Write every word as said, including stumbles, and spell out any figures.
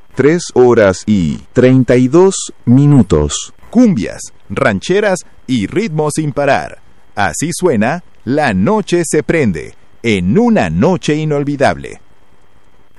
tres horas y treinta y dos minutos. Cumbias, rancheras y ritmos sin parar. Así suena La Noche se prende, en una noche inolvidable.